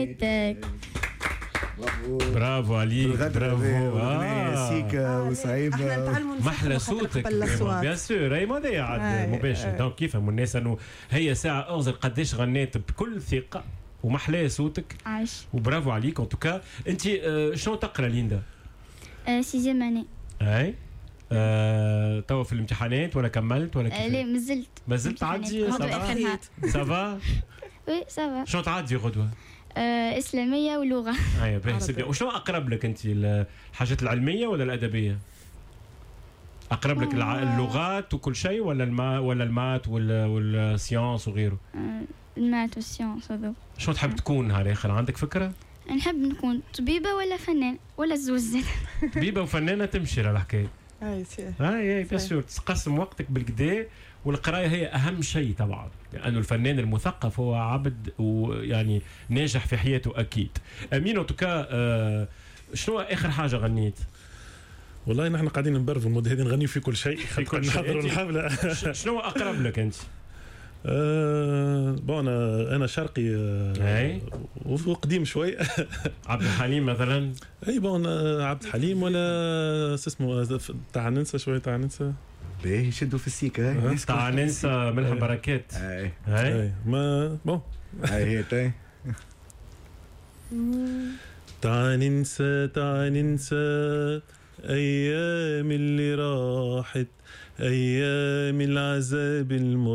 غنيتك. برافو عليك برافو سيكا وصعيب احنا نتعلموا محلى صوتك بيان سور اي ماذا عاد مباشر دونك يفهموا الناس انه هي ساعه اغزر قداش غنيت بكل ثقه ومحلى صوتك عايش وبرافو عليك ان توكا. انت شنو تقرا ليندا؟ سيزيام اني. اي توا في الامتحانات ولا كملت ولا كيف؟ لا مازلت تعدي سافا وي سافا. شنو تعدي غدوه؟ اسلاميه ولغه. ايوه باهي سي. وشنو اقرب لك انت الحاجات العلميه ولا الادبيه؟ اقرب لك اللغات وكل شيء ولا المات والسيانس وغيره؟ المات والسيانس هذا. شنو تحب تكون على الاخر؟ عندك فكره؟ نحب نكون طبيبه ولا فنان ولا الزوز. طبيبه وفنانه تمشي على الحكايه. اي بيان تقسم وقتك بالكدا. والقرايه هي اهم شيء طبعا لانه الفنان المثقف هو عبد ويعني ناجح في حياته اكيد. امين اوتوكا شنو اخر حاجه غنيت؟ والله نحن قاعدين نبرفوا المده هذه نغني في كل شيء نحضروا الحفله. شنو اقرب لك انت؟ بون انا شرقي وقديم شوي. عبد الحليم مثلا. اي بون عبد الحليم ولا اسمه تاع ننسى شوي تاع ننسى باهي يشدوا في السيكا تاع ننسى منها بركات. اي ما بون هي تعال ننسى أيام اللي راحت أيام العذاب